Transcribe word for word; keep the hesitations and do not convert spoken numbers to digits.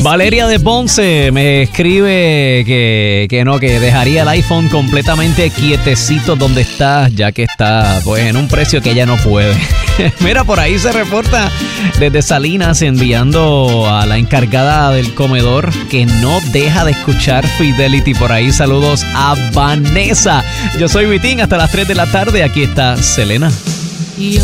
Valeria de Ponce me escribe que, que no, que dejaría el iPhone completamente quietecito donde está, ya que está pues en un precio que ella no puede. Mira, por ahí se reporta desde Salinas enviando a la encargada del comedor que no deja de escuchar Fidelity. Por ahí saludos a Vanessa. Yo soy Vitín, hasta las tres de la tarde. Aquí está Selena.